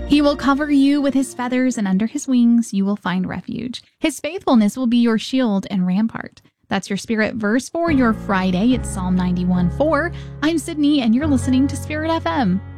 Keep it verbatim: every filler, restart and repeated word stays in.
He will cover you with his feathers, and under his wings you will find refuge. His faithfulness will be your shield and rampart. That's your Spirit verse for your Friday. It's Psalm ninety-one four. I'm Sydney, and you're listening to Spirit F M.